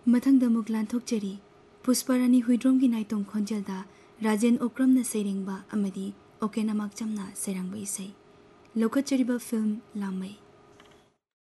मथंगदा मुक लांथोकचरी पुष्परानी हुइद्रोमगी नाइतोंग खोंजेलदा राजेन ओक्रमना सेरेंगबा अमदी ओकेना माकचमना सेरंगबा इसै लोकचरिबा फिल्म लामै।